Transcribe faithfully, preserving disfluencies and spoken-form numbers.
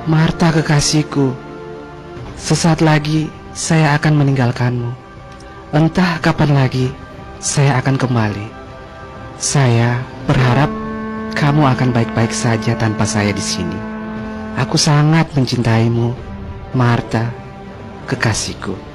Marta kekasihku, sesaat lagi saya akan meninggalkanmu. Entah kapan lagi saya akan kembali. Saya berharap kamu akan baik-baik saja tanpa saya di sini. Aku sangat mencintaimu, Marta kekasihku.